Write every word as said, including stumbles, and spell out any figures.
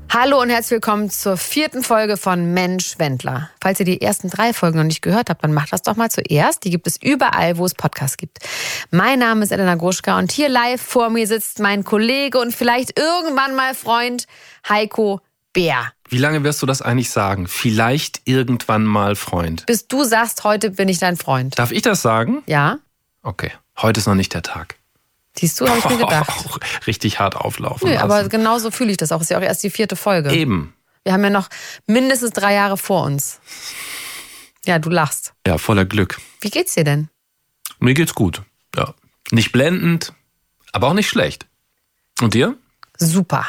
Hallo und herzlich willkommen zur vierten Folge von Mensch Wendler. Falls ihr die ersten drei Folgen noch nicht gehört habt, dann macht das doch mal zuerst. Die gibt es überall, wo es Podcasts gibt. Mein Name ist Elena Gruschka und hier live vor mir sitzt mein Kollege und vielleicht irgendwann mal Freund Heiko Bär. Wie lange wirst du das eigentlich sagen? Vielleicht irgendwann mal Freund. Bis du sagst, heute bin ich dein Freund. Darf ich das sagen? Ja. Okay, heute ist noch nicht der Tag. Siehst du, habe ich mir gedacht. Oh, richtig hart auflaufen Nö, lassen. aber genau so fühle ich das auch. Ist ja auch erst die vierte Folge. Eben. Wir haben ja noch mindestens drei Jahre vor uns. Ja, du lachst. Ja, voller Glück. Wie geht's dir denn? Mir geht's gut. Ja. Nicht blendend, aber auch nicht schlecht. Und dir? Super.